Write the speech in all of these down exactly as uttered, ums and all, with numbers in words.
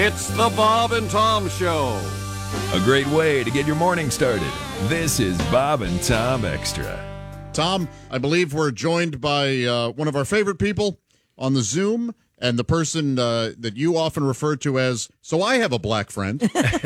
It's the Bob and Tom Show. A great way to get your morning started. This is Bob and Tom Extra. Tom, I believe we're joined by uh, one of our favorite people on the Zoom, and the person uh, that you often refer to as, so I have a black friend.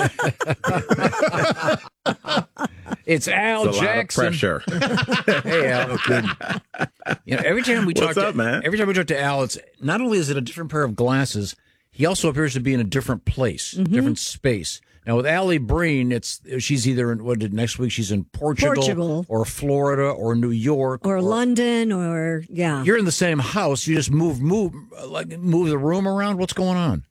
It's Al it's a Jackson. Lot of pressure. Hey, Al. You know, every time we talk What's to up, man? every time we talk to Al, it's not only is it a different pair of glasses, he also appears to be in a different place, Mm-hmm. different space. Now with Allie Breen, it's she's either in what did next week she's in Portugal, Portugal. or Florida or New York Or, London, or, yeah. You're in the same house. You just move move like move the room around. What's going on?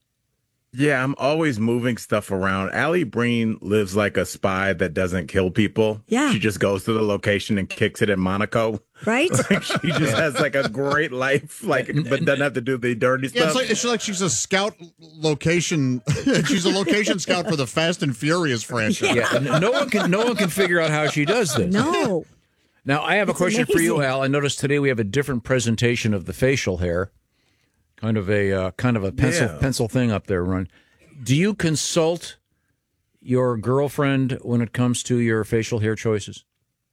Yeah, I'm always moving stuff around. Allie Breen lives like a spy that doesn't kill people. Yeah. She just goes to the location and kicks it in Monaco. Right? She just has like a great life, like, but doesn't have to do the dirty Yeah, stuff. it's like, it's like she's a scout location. She's a location scout for the Fast and Furious franchise. Yeah, and no one can no one can figure out how she does this. No. Now, I have a It's question for you, amazing. Al. I noticed today we have a different presentation of the facial hair, kind of a uh, kind of a pencil Yeah. pencil thing up there. Run. Do you consult your girlfriend when it comes to your facial hair choices?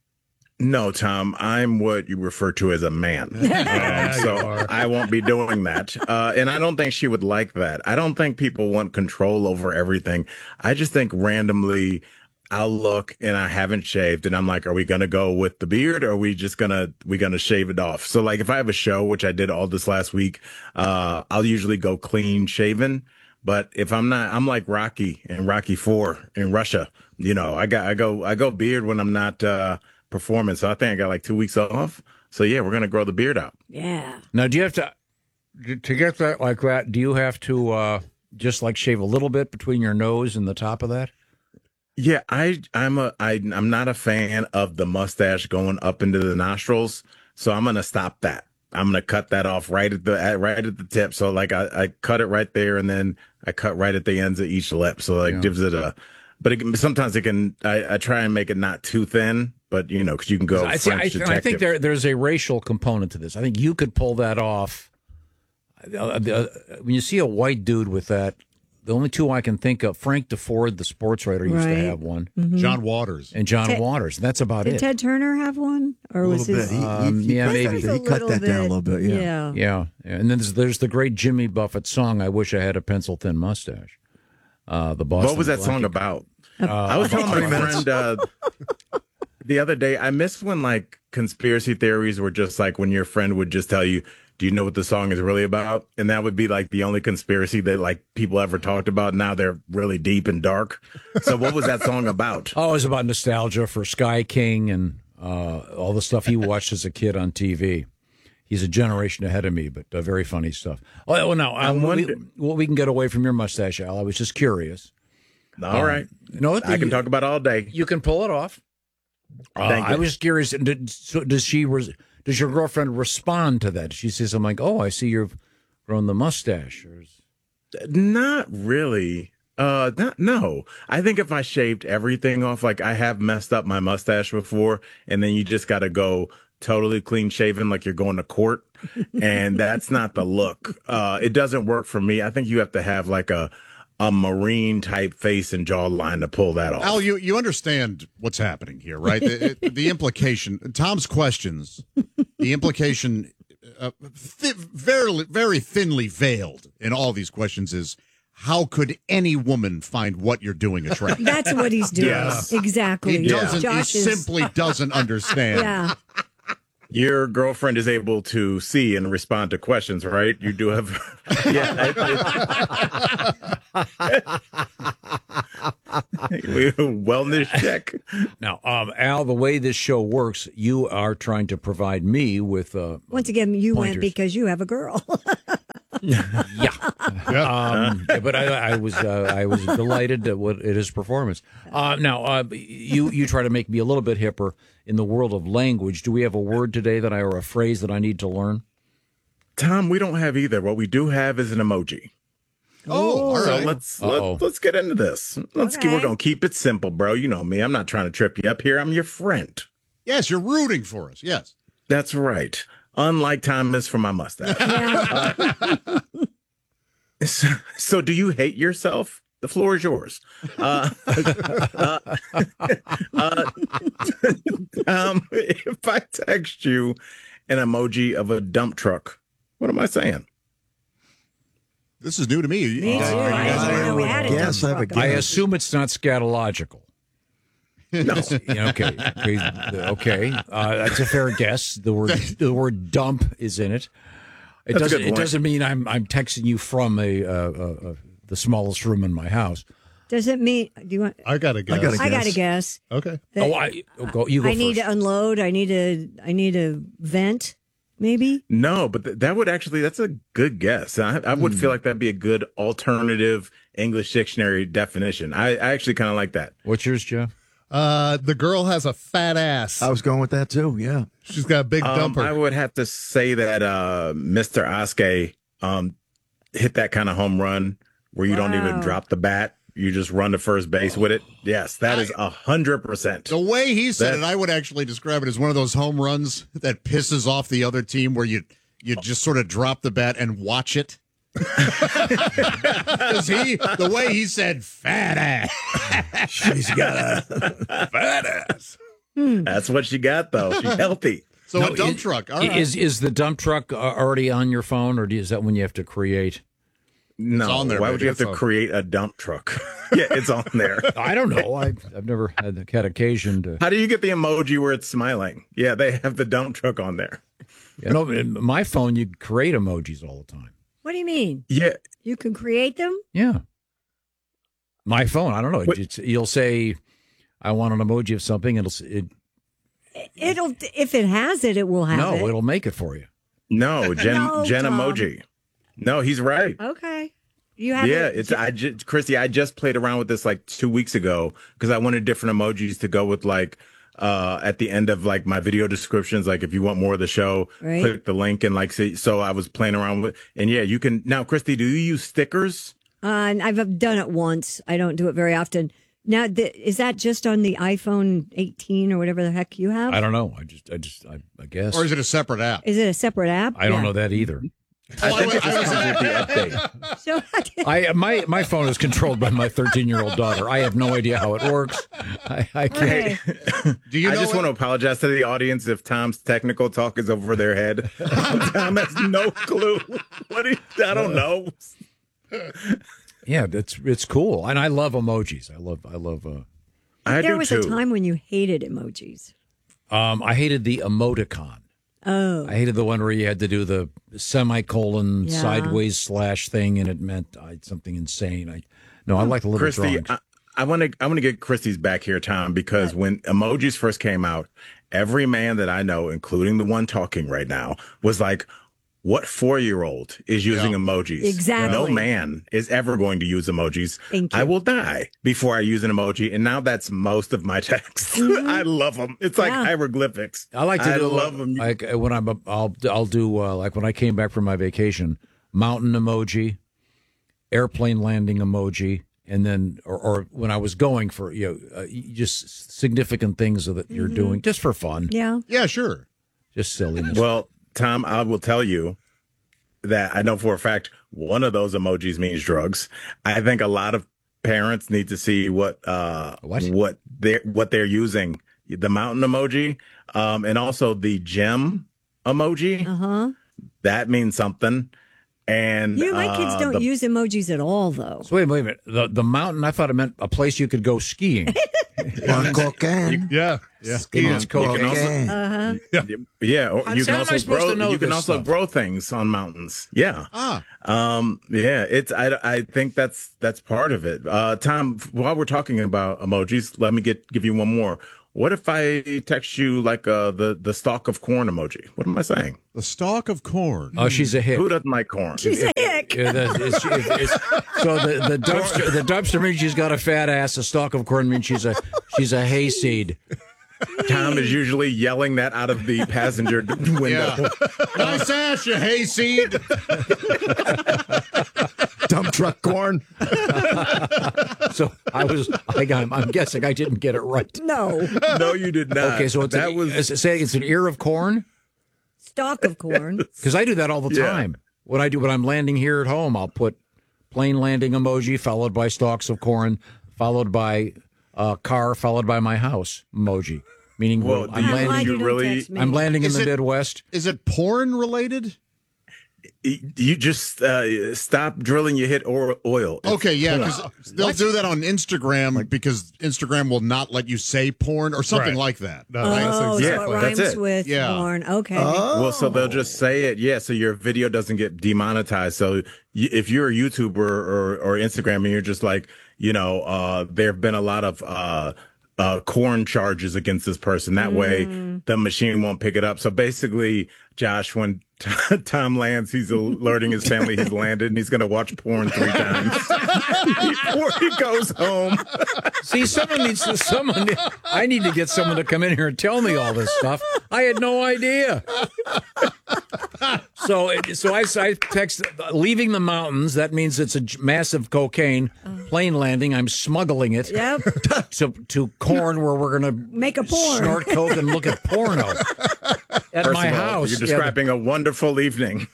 No, Tom, I'm what you refer to as a man. Um, so I won't be doing that. Uh, and I don't think she would like that. I don't think people want control over everything. I just think randomly I'll look and I haven't shaved and I'm like, are we going to go with the beard or are we just going to, we going to shave it off? So like if I have a show, which I did all this last week, uh, I'll usually go clean shaven. But if I'm not, I'm like Rocky and Rocky Four in Russia. You know, I got, I go, I go beard when I'm not, uh, performing. So I think I got like two weeks off. So yeah, we're going to grow the beard out. Yeah. Now, do you have to to get that like that? Do you have to uh, just like shave a little bit between your nose and the top of that? Yeah, I I'm a I I'm not a fan of the mustache going up into the nostrils, so I'm gonna stop that. I'm gonna cut that off right at the at, right at the tip. So like I, I cut it right there, and then I cut right at the ends of each lip. So like Yeah. gives it a. But it, can- sometimes it can. I, I try and make it not too thin, but you know, because you can go I, see, French I, detective. I think there there's a racial component to this. I think you could pull that off. Uh, uh, when you see a white dude with that, the only two I can think of, Frank DeFord, the sports writer, used Right. to have one, John Waters. and John Ted- Waters. That's about Did it. Ted Turner have one? Or A was little his. bit. He, Um, he, he yeah, cut maybe. that- a he cut little that down a bit. little bit. Yeah. Yeah. Yeah, and then there's, there's the great Jimmy Buffett song, "I Wish I Had a Pencil Thin Mustache." Uh, the Boston. What was that song Blackie. about? Uh, I was telling my friend uh, the other day, I miss when like conspiracy theories were just like when your friend would just tell you, do you know what the song is really about? And that would be like the only conspiracy that like people ever talked about. Now they're really deep and dark. So what was that song about? Oh, it was about nostalgia for Sky King and uh, all the stuff he watched as a kid on T V. He's a generation ahead of me, but uh, very funny stuff. Oh, well, no, I, I'm we, wondering- well, we can get away from your mustache, Al. I was just curious. All right. No, I can talk about it all day. You can pull it off. Uh, Thank you. I was curious. Did, so does she? Res, does your girlfriend respond to that? She says, "I'm like, oh, I see you've grown the mustache." Or is- Not really. Uh, not, no. I think if I shaved everything off, like I have messed up my mustache before, and then you just got to go totally clean shaven, like you're going to court, and that's not the look. Uh, it doesn't work for me. I think you have to have like a a marine type face and jawline to pull that off. Al, you, you understand what's happening here, right? the, it- the implication, Tom's questions, the implication, uh, thi- very, very thinly veiled in all these questions is, how could any woman find what you're doing attractive? That's what he's doing. Yes. Exactly. He doesn't. Josh he is, simply doesn't understand. Yeah. Your girlfriend is able to see and respond to questions, right? You do have, yeah. Wellness check. Now, um, Al, the way this show works, you are trying to provide me with uh, Once again, you went Pointers. because you have a girl. yeah. Um, but I, I was uh, I was delighted at what at his performance. Uh, now, uh, you you try to make me a little bit hipper in the world of language. Do we have a word today that I or a phrase that I need to learn? Tom, we don't have either. What we do have is an emoji. Oh, all So right. let's Uh-oh. let, let's get into this. Let's keep, Okay. we're gonna keep it simple, bro. You know me. I'm not trying to trip you up here. I'm your friend. Yes, you're rooting for us. Yes. That's right. Unlike Thomas for my mustache. Yeah. So, so do you hate yourself? The floor is yours. Uh, uh, uh, um, if I text you an emoji of a dump truck, what am I saying? This is new to me. Me too. I didn't know we had a guess dump I have a truck. I assume it's not scatological. No. Yeah, okay. Okay. okay. Uh, that's a fair guess. The word the word dump is in it. It That's a doesn't. good It point. doesn't mean I'm I'm texting you from a, uh, uh, uh, the smallest room in my house. Does it mean? Do you want? I got to guess. I gotta I got to guess. Okay. that Oh, I oh, go. You go I first. need to unload. I need to. I need to vent. Maybe. No, but th- that would actually, that's a good guess. I, I would feel like that'd be a good alternative English dictionary definition. I, I actually kind of like that. What's yours, Jeff? Uh, the girl has a fat ass. I was going with that too. Yeah. She's got a big Um, dumper. I would have to say that uh, Mister Aske um, hit that kind of home run where you don't even Wow. drop the bat. You just run to first base with it. Yes, that is a hundred percent. The way he said That- it, I would actually describe it as one of those home runs that pisses off the other team where you you just sort of drop the bat and watch it. Because he, the way he said fat ass. She's got a Fat ass. That's what she got, though. She's healthy. So No, a dump is- truck. All right. Is is the dump truck uh, already on your phone, or is that when you have to create? No, on there, why would baby. you have to It's on. create a dump truck? Yeah, it's on there. I don't know. I, I've never had, had occasion to. How do you get the emoji where it's smiling? Yeah, they have the dump truck on there. You know, in my phone, you create emojis all the time. What do you mean? Yeah, You can create them? Yeah. My phone, I don't know. What- It's, you'll say, "I want an emoji of something." It'll s- it, It'll. If it has it, it will have no, it. it'll make it for you. no, Gen No, Gen Tom. emoji. No, he's right. Okay. You have. Yeah, it- it's I just Christy. I just played around with this like two weeks ago because I wanted different emojis to go with like uh at the end of like my video descriptions. Like if you want more of the show, Right. click the link and like see. So I was playing around with, and yeah, you can now. Christy, do you use stickers? Uh, and I've done it once. I don't do it very often. Now, th- is that just on the iPhone eighteen or whatever the heck you have? I don't know. I just, I just, I, I guess. Or is it a separate app? Is it a separate app? I don't Yeah. know that either. I think it I just was- comes with the update. So, I my my phone is controlled by my thirteen year old daughter. I have no idea how it works. I, I can't. okay. Do you I know just what- want to apologize to the audience if Tom's technical talk is over their head. Tom has no clue. What do you, I don't know. Yeah, it's it's cool, and I love emojis. I love I love. Uh, I there do was too. a time when you hated emojis. um, I hated the emoticon. Oh, I hated the one where you had to do the semicolon Yeah. sideways slash thing, and it meant I, something insane. I no, I like the little Christy, drawings. I, I want to I want to get Christy's back here, Tom, because when emojis first came out, every man that I know, including the one talking right now, was like, "What four-year-old is using emojis?" Exactly. No man is ever going to use emojis. Thank you. I will die before I use an emoji, and now that's most of my texts. I love them. It's like Yeah. hieroglyphics. I like to I do love them. like uh, when I'm a- I'll I'll do uh, like when I came back from my vacation, mountain emoji, airplane landing emoji, and then or, or when I was going for you know uh, just significant things that you're doing just for fun, yeah. Yeah, sure. just silliness. Well, Tom, I will tell you that I know for a fact one of those emojis means drugs. I think a lot of parents need to see what uh What? what they're what they're using. The mountain emoji, um, and also the gem emoji. Uh huh. That means something. And You, my kids uh, don't the- use emojis at all, though. So wait, wait a minute. The the mountain. I thought it meant a place you could go skiing. on cocaine. Yeah. Yeah. It means You can also- Cocaine. Uh huh. Yeah, or How- you can how am I also supposed grow. to know You can this also stuff? grow things on mountains. Yeah. Ah, Um, yeah, it's, I, I think that's, that's part of it. Uh, Tom, while we're talking about emojis, let me get, give you one more. What if I text you like, uh, the, the stalk of corn emoji? What am I saying? the stalk of corn. Oh, she's a hit. Who doesn't like corn? She's a hick. Yeah, that- it's- it's- it's- so the, the dumpster the dumpster means she's got a fat ass. A stalk of corn means she's a she's a hayseed. Tom is usually yelling that out of the passenger window. Yeah. Nice ass, you hayseed. Dump truck corn. So I was I got I'm guessing I didn't get it right. No. No, you did not. Okay, so it's that an, was is it say it's an ear of corn Stalk of corn. because I do that all the Yeah. time. When I do when I'm landing here at home, I'll put plane landing emoji, followed by stalks of corn, followed by uh, car, followed by my house emoji. Meaning, Well, I'm do you- landing. you really- I'm landing in Is the it- Midwest. Is it porn related? You just uh, stop drilling, you hit or- oil. It's Okay, yeah, porn. because they'll do that on Instagram because Instagram will not let you say porn or something Right. like that. No, Oh, that's so exactly. it That's rhymes it. with Yeah. porn. Okay. Well, so they'll just say it, yeah. So your video doesn't get demonetized. So y- if you're a YouTuber or or Instagram and you're just like, you know, uh, there have been a lot of uh, uh, corn charges against this person. That way, the machine won't pick it up. So basically, Josh, when t- Tom lands, he's alerting his family he's landed, and he's going to watch porn three times before he goes home. See, someone needs to. Someone. I need to get someone to come in here and tell me all this stuff. I had no idea. So, it- so I, I text leaving the mountains. That means it's a j- massive cocaine plane landing. I'm smuggling it Yep. to to corn where we're gonna Make a porn. snort coke and look at porno at First my of all, house. you're Yeah, describing a wonderful evening.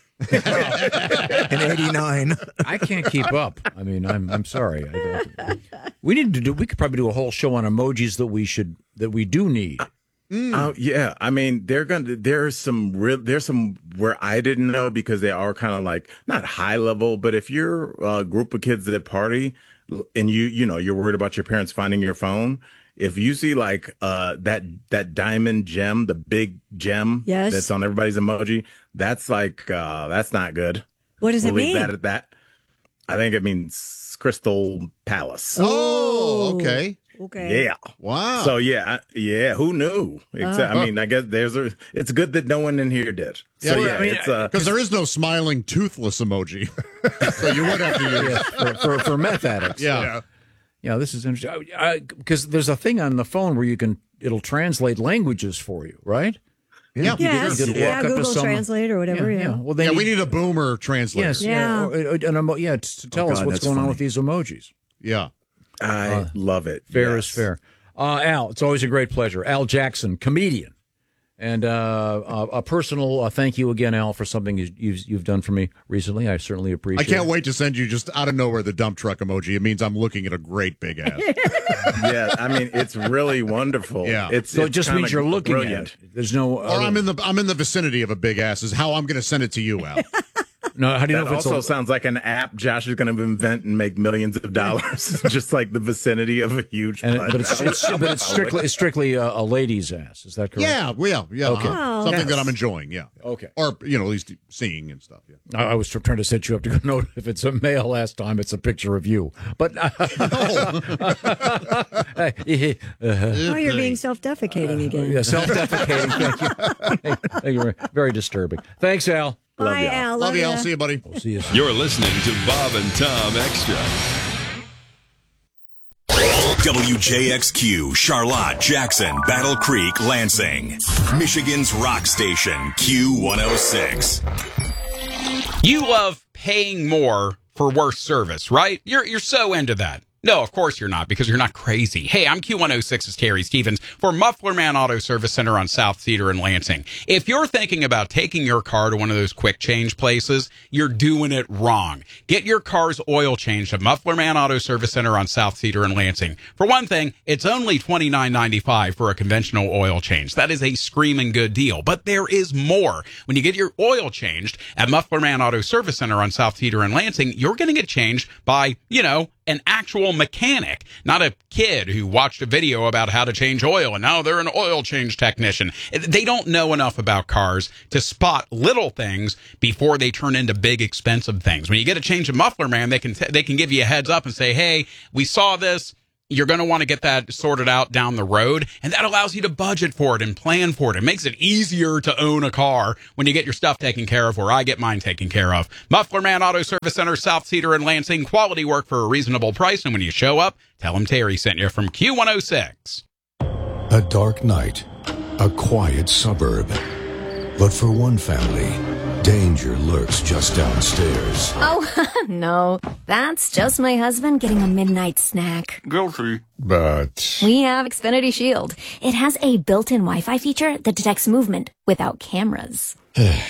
In eighty-nine. I can't keep up. I mean, I'm I'm sorry. I, I, we need to do. We could probably do a whole show on emojis that we should that we do need. Oh yeah, I mean they're gonna. There's some real. There's some where I didn't know because they are kind of like not high level, but if you're a group of kids at party and you you know you're worried about your parents finding your phone, if you see like uh that that diamond gem, the big gem Yes. that's on everybody's emoji, that's like uh that's not good. What does We'll it leave mean? that at that. I think it means Crystal Palace. Oh, okay. Okay. Yeah. Wow. So yeah, I- yeah. Who knew? Except, I mean, I guess there's a. It's good that no one in here did. So Yeah, yeah, I mean, it's uh, because there is no smiling toothless emoji, so you would have to use. Yeah, for, for, for meth addicts. Yeah. Yeah, this is interesting. Because there's a thing on the phone where you can, it'll translate languages for you, right? Yeah. Yes. You could Yeah, walk up to Google some- Translate or whatever. Yeah. Well, they Yeah, need, we need a boomer translator. yes, Yeah. yeah, or- or- an emo- yeah, t- to tell Oh, us God, what's that's going on funny. with these emojis. Yeah. I love it. Fair Yes. is fair. Uh, Al, it's always a great pleasure. Al Jackson, comedian, and uh, a, a personal uh, thank you again, Al, for something you, you've you've done for me recently. I certainly I appreciate. can't it. wait to send you just out of nowhere the dump truck emoji. It means I'm looking at a great big ass. Yeah, I mean, it's really wonderful. Yeah. it's So it it's just means kinda you're looking brilliant. at it. There's no. Or other- I'm in the I'm in the vicinity of a big ass. Is how I'm going to send it to you, Al. no. How do you That know if it's also a, sounds like an app Josh is going to invent and make millions of dollars, just like the vicinity of a huge. and it, butt. but it's, it's but it's strictly it's strictly a, a lady's ass. Is that correct? yeah, well, yeah, yeah. Okay. uh-huh. Oh. Something Yes. that I'm enjoying. Yeah. Okay. Or you know, at least seeing and stuff. Yeah. I, I was trying to set you up to go. No, if it's a male last time, it's a picture of you. But uh, Oh, you're being self-defecating again. yeah, self-defecating. Thank you. Thank you. Very disturbing. Thanks, Al. Bye, Al. Love you, ya. Al. See you, buddy. We'll see you soon. You're listening to Bob and Tom Extra. W J X Q, Charlotte, Jackson, Battle Creek, Lansing. Michigan's rock station, Q one oh six. You love paying more for worse service, right? You're you're so into that. No, of course you're not, because you're not crazy. Hey, I'm Q one oh six's Terry Stevens for Muffler Man Auto Service Center on South Cedar in Lansing. If you're thinking about taking your car to one of those quick change places, you're doing it wrong. Get your car's oil changed at Muffler Man Auto Service Center on South Cedar in Lansing. For one thing, it's only twenty-nine ninety-five for a conventional oil change. That is a screaming good deal. But there is more. When you get your oil changed at Muffler Man Auto Service Center on South Cedar in Lansing, you're going to get changed by, you know, an actual mechanic, not a kid who watched a video about how to change oil and now they're an oil change technician. They don't know enough about cars to spot little things before they turn into big expensive things. When you get a change of muffler, man, they can t- they can give you a heads up and say, hey, we saw this. You're going to want to get that sorted out down the road, and that allows you to budget for it and plan for it. It makes it easier to own a car when you get your stuff taken care of, where I get mine taken care of. Muffler Man Auto Service Center, South Cedar and Lansing. Quality work for a reasonable price, and when you show up, tell them Terry sent you from Q one oh six. A dark night, a quiet suburb. But for one family, danger lurks just downstairs. Oh, no. That's just my husband getting a midnight snack. Guilty. But We have Xfinity Shield. It has a built-in Wi-Fi feature that detects movement without cameras.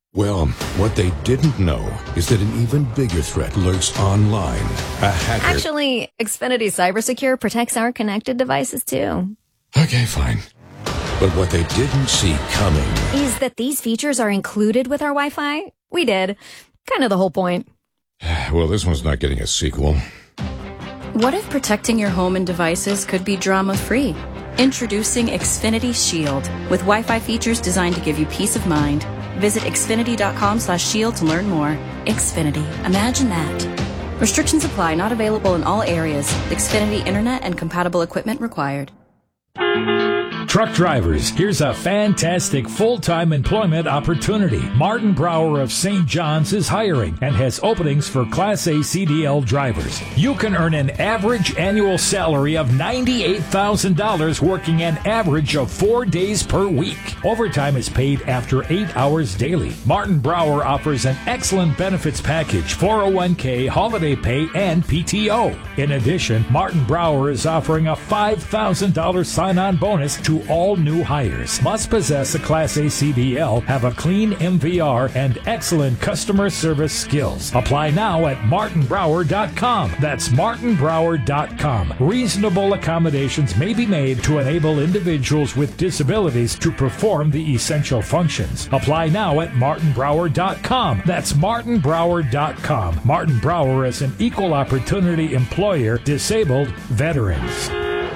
Well, what they didn't know is that an even bigger threat lurks online. A hacker. Actually, Xfinity CyberSecure protects our connected devices too. Okay, fine. But what they didn't see coming is that these features are included with our Wi-Fi. We did. Kind of the whole point. Well, this one's not getting a sequel. What if protecting your home and devices could be drama-free? Introducing Xfinity Shield, with Wi-Fi features designed to give you peace of mind. Visit xfinity.com slash shield to learn more. Xfinity. Imagine that. Restrictions apply. Not available in all areas. Xfinity Internet and compatible equipment required. Truck drivers, here's a fantastic full-time employment opportunity. Martin Brower of Saint John's is hiring and has openings for Class A C D L drivers. You can earn an average annual salary of ninety-eight thousand dollars working an average of four days per week. Overtime is paid after eight hours daily. Martin Brower offers an excellent benefits package, four oh one k, holiday pay, and P T O. In addition, Martin Brower is offering a five thousand dollars sign-on bonus to all new hires. Must possess a Class A C D L, have a clean M V R, and excellent customer service skills. Apply now at martin brower dot com. That's martin brower dot com. Reasonable accommodations may be made to enable individuals with disabilities to perform the essential functions. Apply now at martin brower dot com. That's martin brower dot com. Martin Brower is an equal opportunity employer, disabled veterans.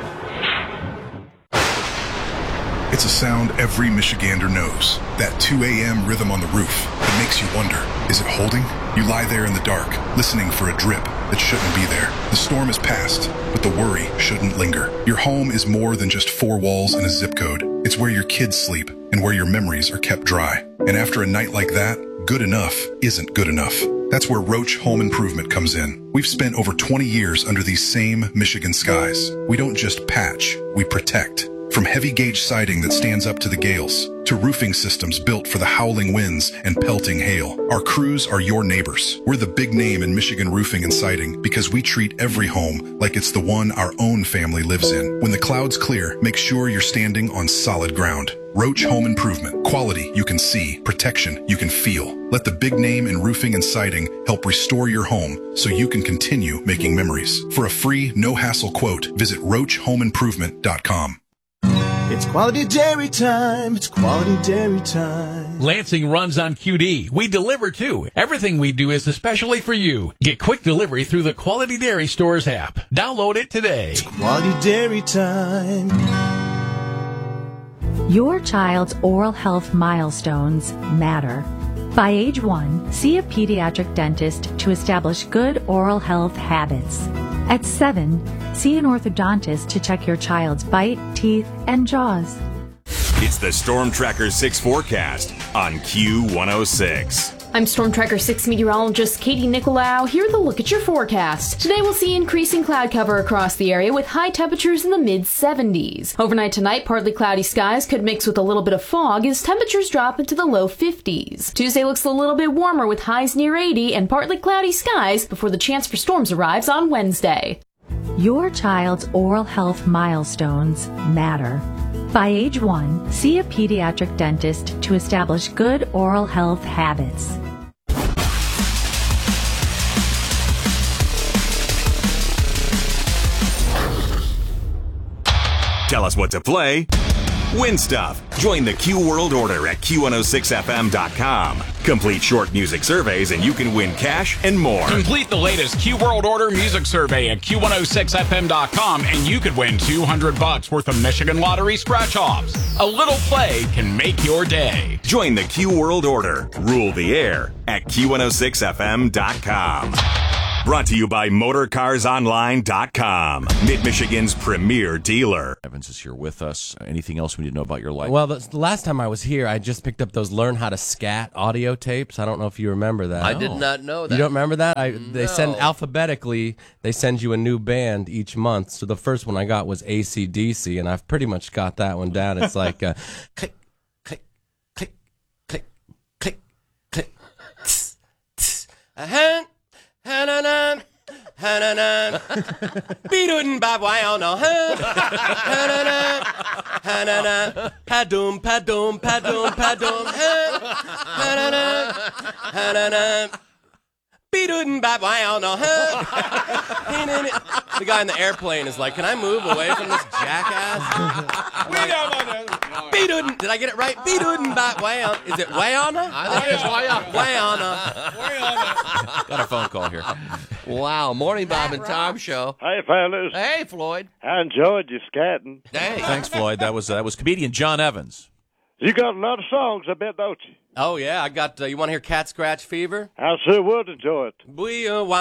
It's a sound every Michigander knows. That two a.m. rhythm on the roof. It makes you wonder, is it holding? You lie there in the dark, listening for a drip that shouldn't be there. The storm is past, but the worry shouldn't linger. Your home is more than just four walls and a zip code. It's where your kids sleep and where your memories are kept dry. And after a night like that, good enough isn't good enough. That's where Roach Home Improvement comes in. We've spent over twenty years under these same Michigan skies. We don't just patch, we protect. From heavy gauge siding that stands up to the gales, to roofing systems built for the howling winds and pelting hail, our crews are your neighbors. We're the big name in Michigan roofing and siding because we treat every home like it's the one our own family lives in. When the clouds clear, make sure you're standing on solid ground. Roach Home Improvement. Quality you can see, protection you can feel. Let the big name in roofing and siding help restore your home so you can continue making memories. For a free, no-hassle quote, visit roach home improvement dot com. It's quality dairy time. It's quality dairy time. Lansing runs on Q D. We deliver too. Everything we do is especially for you. Get quick delivery through the Quality Dairy Stores app. Download it today. It's quality dairy time. Your child's oral health milestones matter. By age one, see a pediatric dentist to establish good oral health habits. At seven, see an orthodontist to check your child's bite, teeth, and jaws. It's the Storm Tracker six forecast on Q one oh six. I'm Storm Tracker six meteorologist Katie Nicolau. Here with a look at your forecast. Today we'll see increasing cloud cover across the area with high temperatures in the mid seventies. Overnight tonight, partly cloudy skies could mix with a little bit of fog as temperatures drop into the low fifties. Tuesday looks a little bit warmer with highs near eighty and partly cloudy skies before the chance for storms arrives on Wednesday. Your child's oral health milestones matter. By age one, see a pediatric dentist to establish good oral health habits. Tell us what to play. Win stuff. Join the Q World Order at Q one oh six F M dot com. Complete short music surveys and you can win cash and more. Complete the latest Q World Order music survey at Q one oh six F M dot com and you could win two hundred bucks worth of Michigan Lottery scratch-offs. A little play can make your day. Join the Q World Order. Rule the air at Q one oh six F M dot com. Brought to you by motor cars online dot com, Mid-Michigan's premier dealer. Evans is here with us. Anything else we need to know about your life? Well, the, the last time I was here, I just picked up those Learn How to Scat audio tapes. I don't know if you remember that. I did not know that. You don't remember that? I, no. They send alphabetically, they send you a new band each month. So the first one I got was A C D C, and I've pretty much got that one down. It's like uh, click, click, click, click, click, click, tss, tss, a hand. Ha-na-na, Ha-na-na. Be-doo-doo, ba-wow, no. Ha-na-na. Ha-na-na. Pa-doom, pa-doom, pa-doom, pa-doom. Ha-na-na. Ha-na-na. Be-doo-doo, ba-wow, no. The guy in the airplane is like, can I move away from this jackass? Be-doo-doo. Did I get it right? Be-doo-doo, ba-wow. Is it way-on-a? I think it's way-on. Way-on-a. Got a phone call here. Wow, morning Bob and Tom show. Hey, fellas. Hey, Floyd. I enjoyed your scatting. Hey. Thanks, Floyd. That was uh, that was comedian John Evans. You got a lot of songs, I bet, don't you? Oh, yeah. I got, uh, you want to hear Cat Scratch Fever? I sure would enjoy it. We, uh,